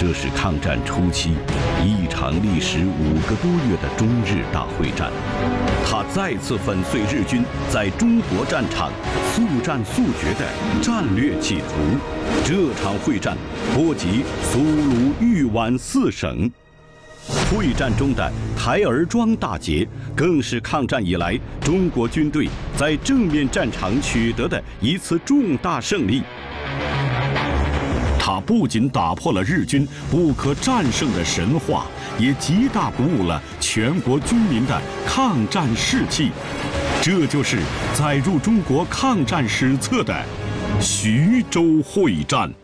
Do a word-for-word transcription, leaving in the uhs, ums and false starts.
这是抗战初期一场历时五个多月的中日大会战，它再次粉碎日军在中国战场速战速决的战略企图。这场会战波及苏鲁豫皖四省。会战中的台儿庄大捷，更是抗战以来中国军队在正面战场取得的一次重大胜利。它不仅打破了日军不可战胜的神话，也极大鼓舞了全国军民的抗战士气。这就是载入中国抗战史册的徐州会战。